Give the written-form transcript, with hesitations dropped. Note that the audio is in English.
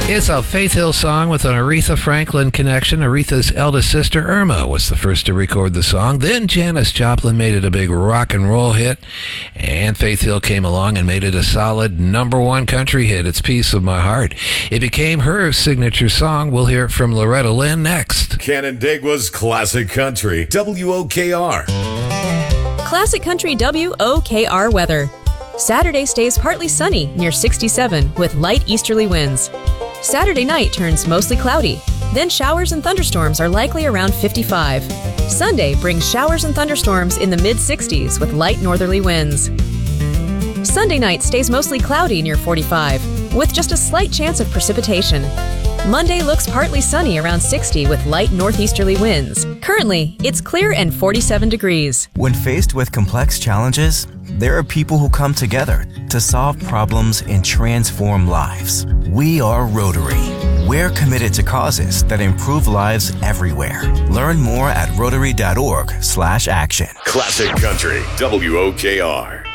It's a Faith Hill song with an Aretha Franklin connection. Aretha's eldest sister, Irma, was the first to record the song. Then Janis Joplin made it a big rock and roll hit, and Faith Hill came along and made it a solid #1 country hit. It's Piece of My Heart. It became her signature song. We'll hear it from Loretta Lynn next. Canandaigua's Classic Country, WOKR. Classic Country WOKR weather. Saturday stays partly sunny, near 67, with light easterly winds. Saturday night turns mostly cloudy. Then showers and thunderstorms are likely around 55. Sunday brings showers and thunderstorms in the mid-60s with light northerly winds. Sunday night stays mostly cloudy near 45, with just a slight chance of precipitation. Monday looks partly sunny around 60 with light northeasterly winds. Currently, it's clear and 47 degrees. When faced with complex challenges, there are people who come together to solve problems and transform lives. We are Rotary. We're committed to causes that improve lives everywhere. Learn more at Rotary.org/action. Classic Country, WOKR.